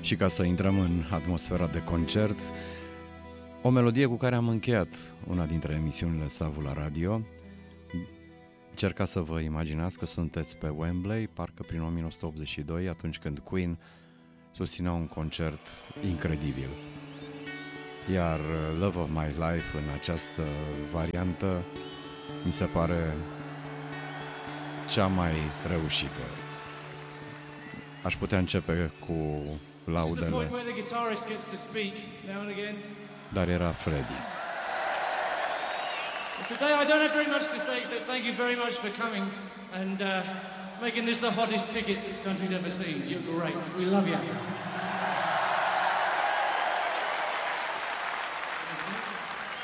Și ca să intrăm în atmosfera de concert, o melodie cu care am încheiat una dintre emisiunile Savu la radio. Încercați să vă imaginați că sunteți pe Wembley, parcă prin 1982, atunci când Queen susținea un concert incredibil. Iar Love of My Life în această variantă mi se pare cea mai reușită. Aș putea începe cu laudele, dar era Freddie. Today I don't have very much to say except thank you very much for coming and making this the hottest ticket this country's ever seen. You're great. We love you.